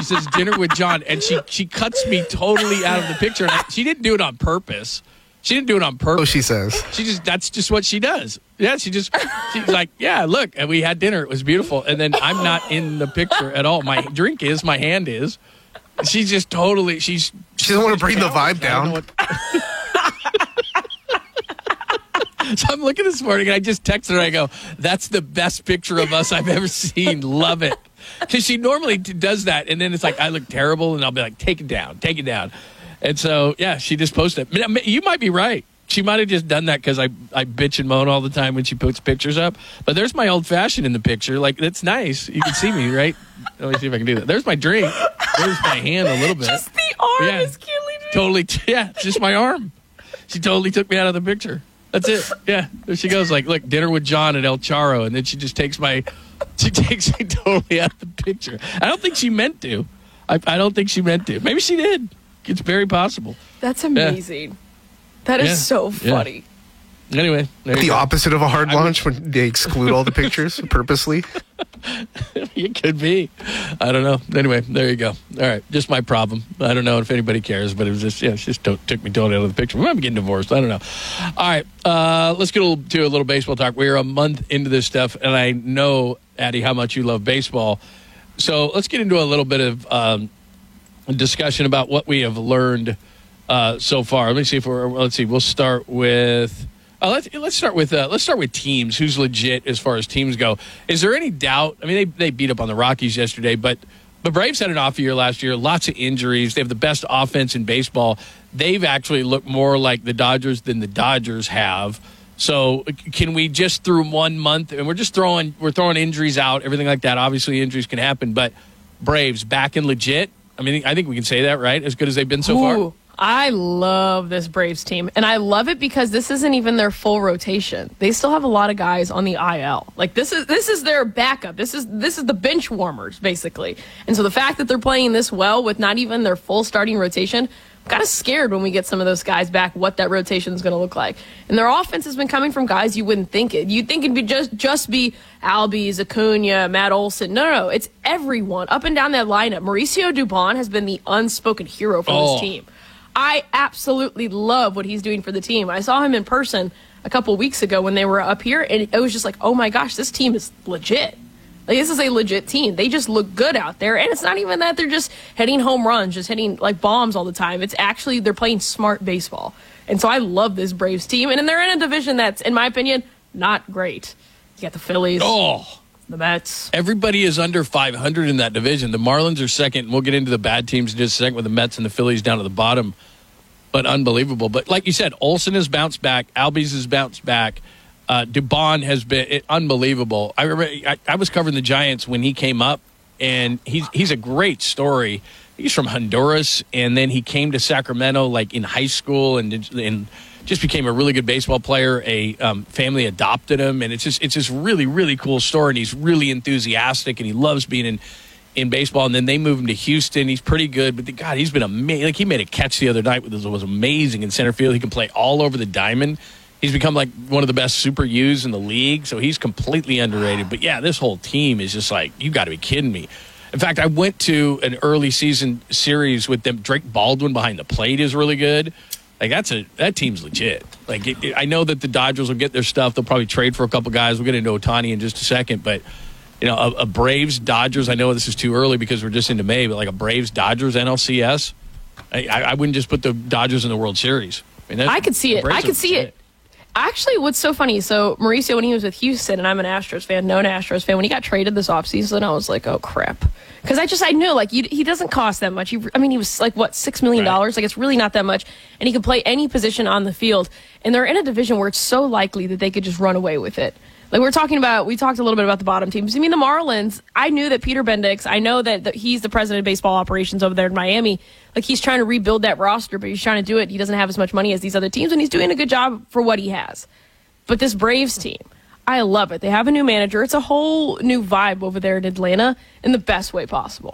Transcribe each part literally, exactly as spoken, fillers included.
She says dinner with John, and she she cuts me totally out of the picture. And I, she didn't do it on purpose. She didn't do it on purpose. Oh, she says. She just, that's just what she does. Yeah, she just, she's like, yeah, look, and we had dinner. It was beautiful. And then I'm not in the picture at all. My drink is, my hand is. She's just totally, she's. She doesn't want to bring the vibe down. What, so I'm looking this morning and I just texted her. I go, that's the best picture of us I've ever seen. Love it. Because she normally does that. And then it's like, I look terrible. And I'll be like, take it down, take it down. And so, yeah, she just posted it. You might be right. She might have just done that because I, I bitch and moan all the time when she puts pictures up. But there's my old-fashioned in the picture. Like, that's nice. You can see me, right? Let me see if I can do that. There's my drink. There's my hand a little bit. Just the arm yeah, is killing me. Totally, yeah, just my arm. She totally took me out of the picture. That's it. Yeah, there she goes. Like, look, dinner with John at El Charro. And then she just takes my, she takes me totally out of the picture. I don't think she meant to. I, I don't think she meant to. Maybe she did. It's very possible. That's amazing. Yeah. That is yeah. so funny. Yeah. Anyway. The go. opposite of a hard launch when they exclude all the pictures purposely. It could be. I don't know. Anyway, there you go. All right. Just my problem. I don't know if anybody cares, but it was just, yeah, it just to- took me totally out of the picture. We might be getting divorced. I don't know. All right. Uh, let's get a little, to a little baseball talk. We're a month into this stuff, and I know, Addie, how much you love baseball. So let's get into a little bit of um, discussion about what we have learned uh, so far. Let me see if we're. Let's see. We'll start with. Uh, let's let's start with uh, let's start with teams. Who's legit as far as teams go? Is there any doubt? I mean, they they beat up on the Rockies yesterday, but the Braves had an off year last year. Lots of injuries. They have the best offense in baseball. They've actually looked more like the Dodgers than the Dodgers have. So can we just through one month, and we're just throwing we're throwing injuries out, everything like that. Obviously, injuries can happen, but Braves back and legit. I mean, I think we can say that, right? As good as they've been so Ooh, far. I love this Braves team, and I love it because this isn't even their full rotation. They still have a lot of guys on the I L. Like this is this is their backup. This is this is the bench warmers basically. And so the fact that they're playing this well with not even their full starting rotation, I'm kind of scared when we get some of those guys back what that rotation is going to look like. And their offense has been coming from guys you wouldn't think it. You'd think it'd be just just be Albies, Acuna, Matt Olson. No, no, no. It's everyone up and down that lineup. Mauricio Dubon has been the unspoken hero for oh. this team. I absolutely love what he's doing for the team. I saw him in person a couple weeks ago when they were up here, and it was just like, oh my gosh, this team is legit. Like, this is a legit team. They just look good out there, and it's not even that they're just hitting home runs, just hitting like bombs all the time. It's actually they're playing smart baseball, and so I love this Braves team. And they're in a division that's, in my opinion, not great. You got the Phillies. Oh. The Mets. Everybody is under five hundred in that division. The Marlins are second. And we'll get into the bad teams in just a second with the Mets and the Phillies down at the bottom. But unbelievable. But like you said, Olsen has bounced back. Albies has bounced back. Uh, Dubon has been it, unbelievable. I remember I, I was covering the Giants when he came up, and he's he's a great story. He's from Honduras, and then he came to Sacramento like in high school, and and just became a really good baseball player. A um, family adopted him, and it's just it's just really really cool story. And he's really enthusiastic, and he loves being in in baseball. And then they moved him to Houston. He's pretty good, but the, God, he's been amazing. Like he made a catch the other night, which was amazing in center field. He can play all over the diamond. He's become like one of the best super U's in the league, so he's completely underrated. But yeah, this whole team is just like, you got to be kidding me. In fact, I went to an early season series with them. Drake Baldwin behind the plate is really good. Like that's a that team's legit. Like it, it, I know that the Dodgers will get their stuff. They'll probably trade for a couple guys. We'll get into Ohtani in just a second. But you know, a, a Braves Dodgers. I know this is too early because we're just into May. But like a Braves Dodgers N L C S, I, I, I wouldn't just put the Dodgers in the World Series. I, mean, I could see it. I could see it. Actually, what's so funny, so Mauricio, when he was with Houston, and I'm an Astros fan, known Astros fan, when he got traded this offseason, I was like, oh, crap. Because I just, I knew, like, you, he doesn't cost that much. He, I mean, he was like, what, six million dollars? Right. Like, it's really not that much. And he can play any position on the field. And they're in a division where it's so likely that they could just run away with it. Like, we're talking about, we talked a little bit about the bottom teams. I mean, the Marlins, I knew that Peter Bendix, I know that, that he's the president of baseball operations over there in Miami. Like, he's trying to rebuild that roster, but he's trying to do it. He doesn't have as much money as these other teams, and he's doing a good job for what he has. But this Braves team, I love it. They have a new manager. It's a whole new vibe over there in Atlanta in the best way possible.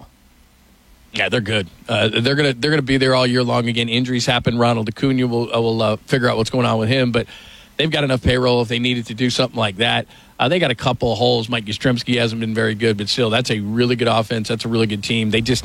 Yeah, they're good. Uh, they're gonna they're gonna be there all year long. Again, injuries happen. Ronald Acuna will uh, will uh, figure out what's going on with him, but they've got enough payroll if they needed to do something like that. Uh, they got a couple of holes. Mike Yastrzemski hasn't been very good, but still, that's a really good offense. That's a really good team. They just